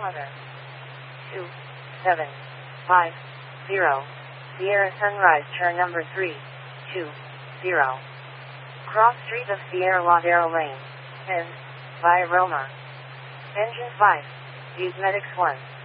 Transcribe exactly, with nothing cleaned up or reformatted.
Mother. two seven five zero. Sierra Sunrise, turn number three two zero. Cross Street of Sierra Ladero Lane. End. Via Roma. Engine five. Use Medics one.